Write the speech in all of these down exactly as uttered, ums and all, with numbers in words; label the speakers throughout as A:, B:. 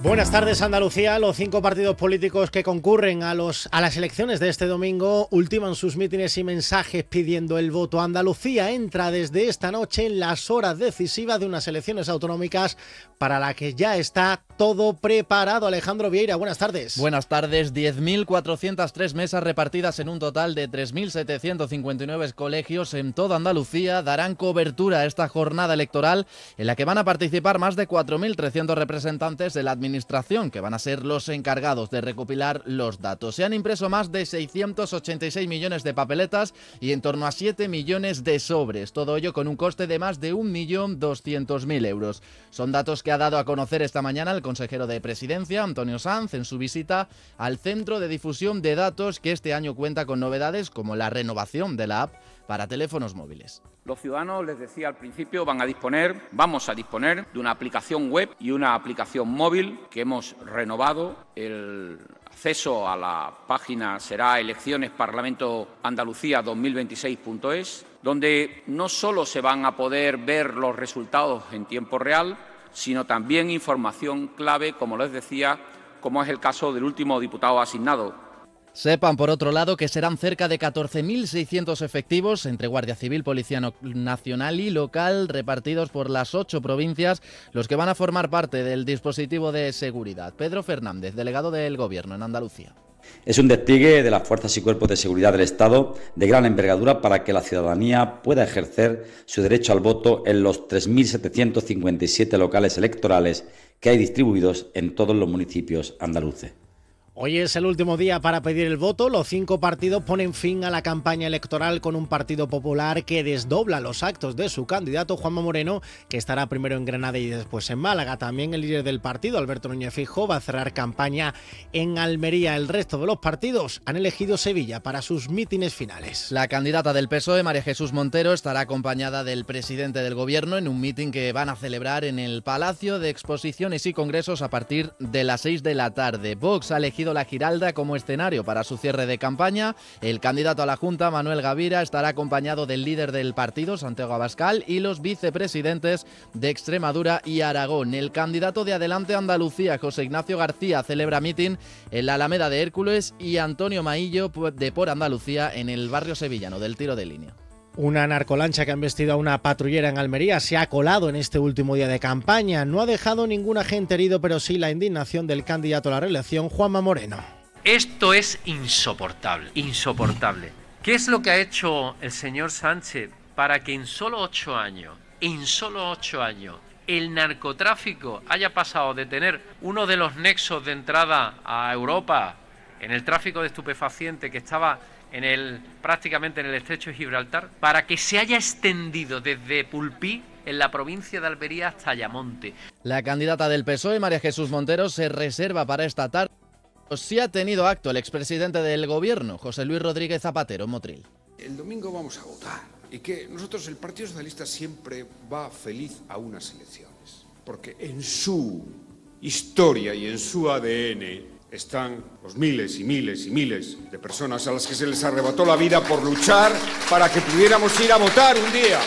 A: Buenas tardes, Andalucía. Los cinco partidos políticos que concurren a, los, a las elecciones de este domingo ultiman sus mítines y mensajes pidiendo el voto. Andalucía entra desde esta noche en las horas decisivas de unas elecciones autonómicas para la que ya está todo preparado. Alejandro Vieira, buenas tardes.
B: Buenas tardes. diez mil cuatrocientas tres mesas repartidas en un total de tres mil setecientos cincuenta y nueve colegios en toda Andalucía darán cobertura a esta jornada electoral en la que van a participar más de cuatro mil trescientos representantes de la administración que van a ser los encargados de recopilar los datos. Se han impreso más de seiscientos ochenta y seis millones de papeletas y en torno a siete millones de sobres, todo ello con un coste de más de un millón doscientos mil euros. Son datos que ha dado a conocer esta mañana el consejero de Presidencia, Antonio Sanz, en su visita al Centro de Difusión de Datos, que este año cuenta con novedades como la renovación de la app para teléfonos móviles.
C: Los ciudadanos, les decía al principio, van a disponer, vamos a disponer de una aplicación web y una aplicación móvil que hemos renovado. El acceso a la página será elecciones parlamento andalucía dos mil veintiséis punto es, donde no solo se van a poder ver los resultados en tiempo real, sino también información clave, como les decía, como es el caso del último diputado asignado.
B: Sepan, por otro lado, que serán cerca de catorce mil seiscientos efectivos entre Guardia Civil, Policía Nacional y Local, repartidos por las ocho provincias, los que van a formar parte del dispositivo de seguridad. Pedro Fernández, delegado del Gobierno en Andalucía.
D: Es un despliegue de las fuerzas y cuerpos de seguridad del Estado de gran envergadura para que la ciudadanía pueda ejercer su derecho al voto en los tres mil setecientos cincuenta y siete locales electorales que hay distribuidos en todos los municipios andaluces.
A: Hoy es el último día para pedir el voto. Los cinco partidos ponen fin a la campaña electoral con un Partido Popular que desdobla los actos de su candidato Juanma Moreno, que estará primero en Granada y después en Málaga. También el líder del partido, Alberto Núñez Feijóo, va a cerrar campaña en Almería. El resto de los partidos han elegido Sevilla para sus mítines finales.
B: La candidata del P S O E, María Jesús Montero, estará acompañada del presidente del Gobierno en un mitin que van a celebrar en el Palacio de Exposiciones y Congresos a partir de las seis de la tarde. Vox ha elegido la Giralda como escenario para su cierre de campaña. El candidato a la Junta, Manuel Gavira, estará acompañado del líder del partido, Santiago Abascal, y los vicepresidentes de Extremadura y Aragón. El candidato de Adelante Andalucía, José Ignacio García, celebra mitin en la Alameda de Hércules, y Antonio Maillo, de Por Andalucía, en el barrio sevillano del Tiro de Línea.
A: Una narcolancha que ha embestido a una patrullera en Almería se ha colado en este último día de campaña. No ha dejado ningún agente herido, pero sí la indignación del candidato a la reelección, Juanma Moreno.
E: Esto es insoportable, insoportable. ¿Qué es lo que ha hecho el señor Sánchez para que en solo ocho años, en solo ocho años, el narcotráfico haya pasado de tener uno de los nexos de entrada a Europa en el tráfico de estupefacientes que estaba en el, prácticamente en el estrecho de Gibraltar, para que se haya extendido desde Pulpí, en la provincia de Almería, hasta Ayamonte?
B: La candidata del P S O E, María Jesús Montero, se reserva para esta tarde. Sí ha tenido acto el expresidente del Gobierno, José Luis Rodríguez Zapatero, en Motril.
F: El domingo vamos a votar, y que nosotros, el Partido Socialista, siempre va feliz a unas elecciones, porque en su historia y en su A D N están los miles y miles y miles de personas a las que se les arrebató la vida por luchar para que pudiéramos ir a votar un día.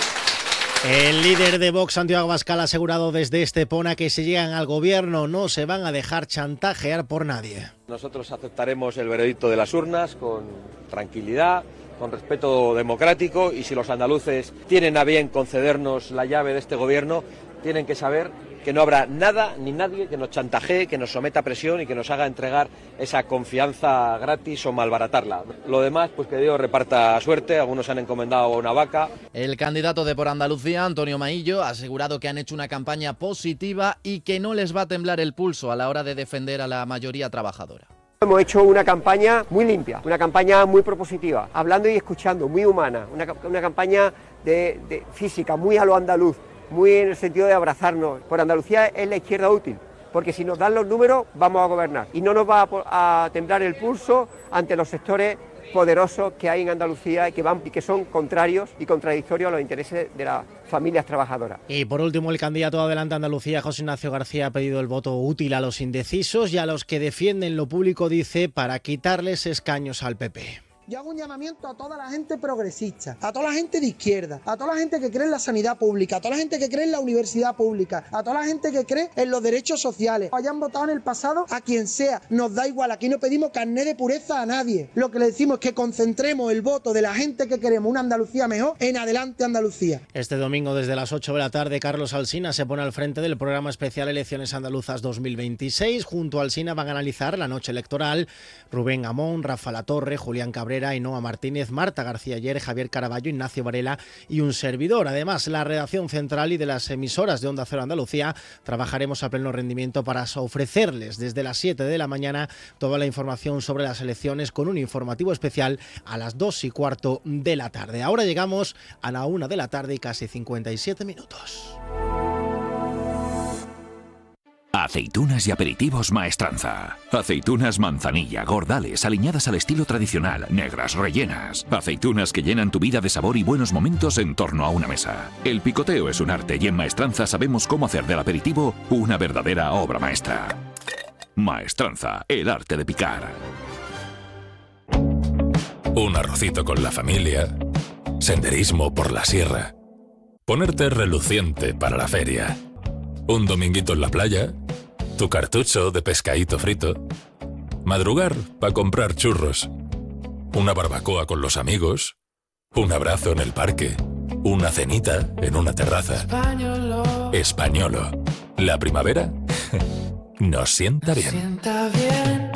A: El líder de Vox, Santiago Abascal, ha asegurado desde Estepona que si llegan al gobierno no se van a dejar chantajear por nadie.
G: Nosotros aceptaremos el veredicto de las urnas con tranquilidad, con respeto democrático, y si los andaluces tienen a bien concedernos la llave de este gobierno, tienen que saber que no habrá nada ni nadie que nos chantajee, que nos someta a presión y que nos haga entregar esa confianza gratis o malbaratarla. Lo demás, pues que Dios reparta suerte. Algunos han encomendado una vaca.
B: El candidato de Por Andalucía, Antonio Maillo, ha asegurado que han hecho una campaña positiva y que no les va a temblar el pulso a la hora de defender a la mayoría trabajadora.
H: Hemos hecho una campaña muy limpia, una campaña muy propositiva, hablando y escuchando, muy humana, una, una campaña de, de física, muy a lo andaluz, muy en el sentido de abrazarnos. Por Andalucía es la izquierda útil, porque si nos dan los números vamos a gobernar y no nos va a, a temblar el pulso ante los sectores poderosos que hay en Andalucía y que van y que son contrarios y contradictorios a los intereses de las familias trabajadoras.
A: Y por último, el candidato de Adelante Andalucía, José Ignacio García, ha pedido el voto útil a los indecisos y a los que defienden lo público, dice, para quitarles escaños al P P.
I: Yo hago un llamamiento a toda la gente progresista, a toda la gente de izquierda, a toda la gente que cree en la sanidad pública, a toda la gente que cree en la universidad pública, a toda la gente que cree en los derechos sociales. Hayan votado en el pasado a quien sea, nos da igual, aquí no pedimos carné de pureza a nadie. Lo que le decimos es que concentremos el voto de la gente que queremos una Andalucía mejor en Adelante Andalucía.
A: Este domingo desde las ocho de la tarde Carlos Alsina se pone al frente del programa especial Elecciones Andaluzas dos mil veintiséis. Junto a Alsina van a analizar la noche electoral Rubén Amón, Rafa Latorre, Julián Cabrera, Ainhoa Martínez, Marta García Ayer, Javier Caraballo, Ignacio Varela y un servidor. Además, la redacción central y de las emisoras de Onda Cero Andalucía trabajaremos a pleno rendimiento para ofrecerles desde las siete de la mañana toda la información sobre las elecciones con un informativo especial a las dos y cuarto de la tarde. Ahora llegamos a la una de la tarde y casi cincuenta y siete minutos.
J: Aceitunas y aperitivos Maestranza. Aceitunas manzanilla, gordales, aliñadas al estilo tradicional, negras, rellenas. Aceitunas que llenan tu vida de sabor y buenos momentos en torno a una mesa. El picoteo es un arte y en Maestranza sabemos cómo hacer del aperitivo una verdadera obra maestra. Maestranza, el arte de picar.
K: Un arrocito con la familia. Senderismo por la sierra. Ponerte reluciente para la feria. Un dominguito en la playa, tu cartucho de pescadito frito, madrugar para comprar churros, una barbacoa con los amigos, un abrazo en el parque, una cenita en una terraza. Españolo. Españolo. La primavera nos sienta bien. Nos sienta bien.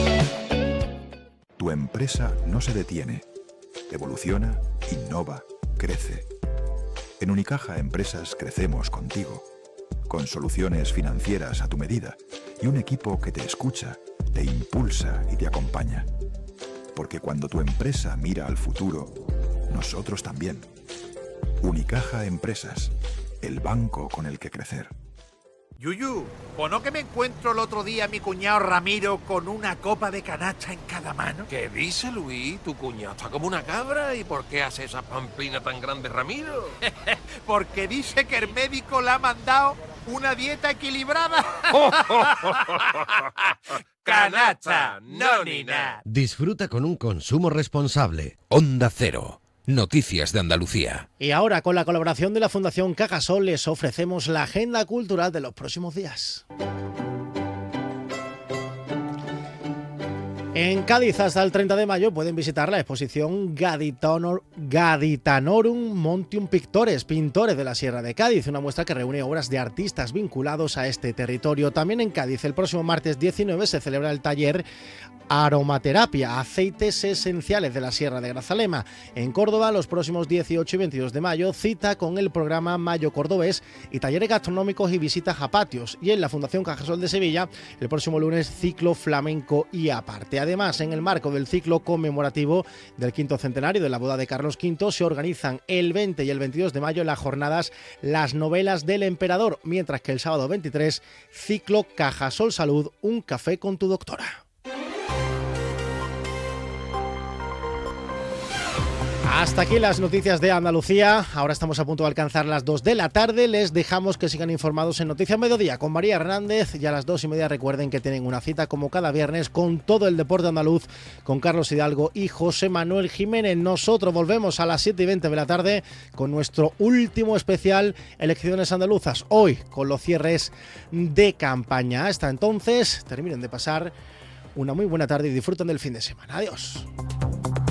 L: Tu empresa no se detiene, evoluciona, innova, crece. En Unicaja Empresas crecemos contigo. Con soluciones financieras a tu medida y un equipo que te escucha, te impulsa y te acompaña. Porque cuando tu empresa mira al futuro, nosotros también. Unicaja Empresas, el banco con el que crecer.
M: Yuyu, ¿o no que me encuentro el otro día a mi cuñado Ramiro con una copa de canacha en cada mano?
N: ¿Qué dice, Luis? Tu cuñado está como una cabra. ¿Y por qué hace esa pamplina tan grande, Ramiro?
M: Porque dice que el médico le ha mandado una dieta equilibrada. Canacha, no ni nada.
O: Disfruta con un consumo responsable. Onda Cero. Noticias de Andalucía.
A: Y ahora, con la colaboración de la Fundación Cajasol, les ofrecemos la agenda cultural de los próximos días. En Cádiz hasta el treinta de mayo pueden visitar la exposición Gaditanor, Gaditanorum Montium Pictores, pintores de la Sierra de Cádiz, una muestra que reúne obras de artistas vinculados a este territorio. También en Cádiz, el próximo martes diecinueve se celebra el taller Aromaterapia, aceites esenciales de la Sierra de Grazalema. En Córdoba, los próximos dieciocho y veintidós de mayo, cita con el programa Mayo Cordobés y talleres gastronómicos y visitas a patios. Y en la Fundación Cajasol de Sevilla, el próximo lunes, ciclo flamenco y aparte. Además, en el marco del ciclo conmemorativo del quinto centenario de la boda de Carlos quinto, se organizan el veinte y el veintidós de mayo en las jornadas Las Novelas del Emperador, mientras que el sábado veintitrés, ciclo Cajasol Salud, un café con tu doctora. Hasta aquí las noticias de Andalucía. Ahora estamos a punto de alcanzar las dos de la tarde. Les dejamos que sigan informados en Noticias Mediodía con María Hernández. Y a las dos y media recuerden que tienen una cita como cada viernes con todo el deporte andaluz, con Carlos Hidalgo y José Manuel Jiménez. Nosotros volvemos a las siete y veinte de la tarde con nuestro último especial Elecciones Andaluzas. Hoy con los cierres de campaña. Hasta entonces, terminen de pasar una muy buena tarde y disfruten del fin de semana. Adiós.